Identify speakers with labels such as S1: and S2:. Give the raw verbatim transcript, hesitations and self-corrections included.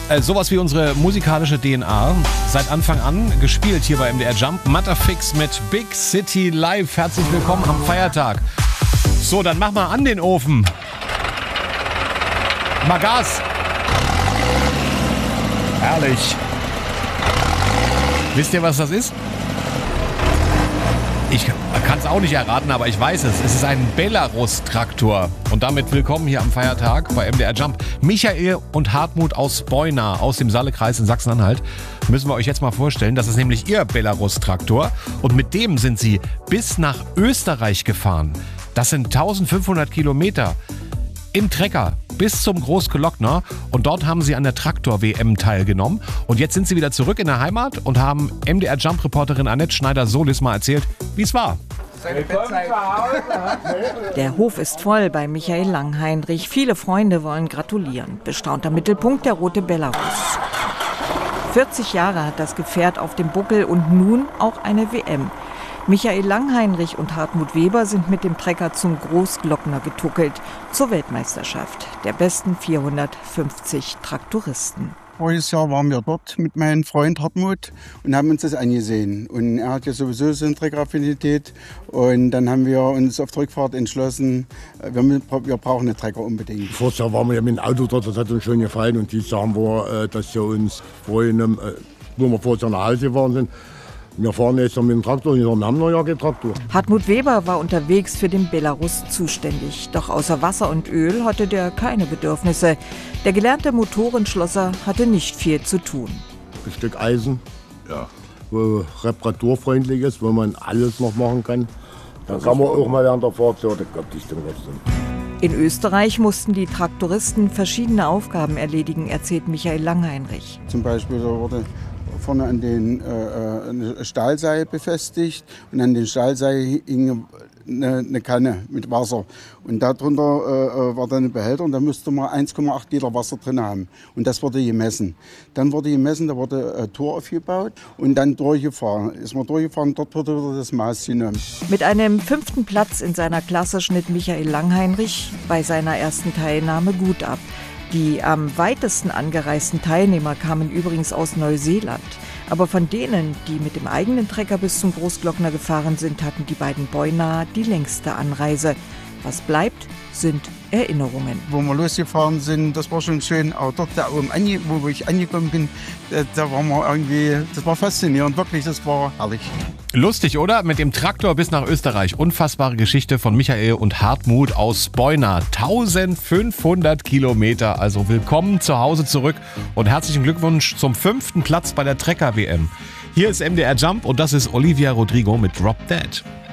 S1: Äh, sowas wie unsere musikalische D N A. Seit Anfang an gespielt hier bei M D R Jump. Matterfix mit Big City Live. Herzlich willkommen am Feiertag. So, dann mach mal an den Ofen. Mal Gas. Herrlich. Wisst ihr, was das ist? Ich kann es auch nicht erraten, aber ich weiß es. Es ist ein Belarus-Traktor. Und damit willkommen hier am Feiertag bei M D R Jump. Michael und Hartmut aus Beuna, aus dem Saale-Kreis in Sachsen-Anhalt, müssen wir euch jetzt mal vorstellen. Das ist nämlich ihr Belarus-Traktor. Und mit dem sind sie bis nach Österreich gefahren. Das sind eintausendfünfhundert Kilometer im Trecker bis zum Großglockner. Und dort haben sie an der Traktor-W M teilgenommen. Und jetzt sind sie wieder zurück in der Heimat und haben M D R Jump-Reporterin Annette Schneider-Solis mal erzählt, wie es war.
S2: Der Hof ist voll bei Michael Langheinrich. Viele Freunde wollen gratulieren. Bestaunter Mittelpunkt der rote Belarus. vierzig Jahre hat das Gefährt auf dem Buckel und nun auch eine W M. Michael Langheinrich und Hartmut Weber sind mit dem Trecker zum Großglockner getuckelt, zur Weltmeisterschaft der besten vierhundertfünfzig Traktoristen.
S3: Voriges Jahr waren wir dort mit meinem Freund Hartmut und haben uns das angesehen. Und er hat ja sowieso so eine Treckeraffinität. Und dann haben wir uns auf der Rückfahrt entschlossen, wir, wir brauchen einen Trecker unbedingt.
S4: Voriges Jahr waren wir ja mit dem Auto dort, das hat uns schon gefallen. Und dieses Jahr haben wir, dass wir uns freuen, wo wir vorher nach Hause gefahren sind. Wir fahren jetzt mit dem Traktor, wir haben noch ja keinen Traktor.
S2: Hartmut Weber war unterwegs für den Belarus zuständig. Doch außer Wasser und Öl hatte der keine Bedürfnisse. Der gelernte Motorenschlosser hatte nicht viel zu tun.
S4: Ein Stück Eisen, ja, wo reparaturfreundlich ist, wo man alles noch machen kann. Dann kann man auch mal während der Fahrt so, das kommt nicht zum Rest.
S2: In Österreich mussten die Traktoristen verschiedene Aufgaben erledigen, erzählt Michael Langheinrich.
S3: Zum Beispiel da wurde vorne an den äh, eine Stahlseil befestigt und an den Stahlseil hing eine, eine Kanne mit Wasser. Und darunter äh, war dann ein Behälter und da musste man eins Komma acht Liter Wasser drin haben. Und das wurde gemessen. Dann wurde gemessen, da wurde ein Tor aufgebaut und dann durchgefahren. Ist man durchgefahren, dort wurde das Maß genommen.
S2: Mit einem fünften Platz in seiner Klasse schnitt Michael Langheinrich bei seiner ersten Teilnahme gut ab. Die am weitesten angereisten Teilnehmer kamen übrigens aus Neuseeland. Aber von denen, die mit dem eigenen Trecker bis zum Großglockner gefahren sind, hatten die beiden Beunaer die längste Anreise. Was bleibt, sind Erinnerungen.
S3: Wo wir losgefahren sind, das war schon schön. Aber dort, da oben, wo ich angekommen bin, da waren wir irgendwie, das war faszinierend, wirklich, das war herrlich.
S1: Lustig, oder? Mit dem Traktor bis nach Österreich. Unfassbare Geschichte von Michael und Hartmut aus Beuna. eintausendfünfhundert Kilometer. Also willkommen zu Hause zurück und herzlichen Glückwunsch zum fünften Platz bei der Trecker-W M. Hier ist M D R Jump und das ist Olivia Rodrigo mit Drop Dead.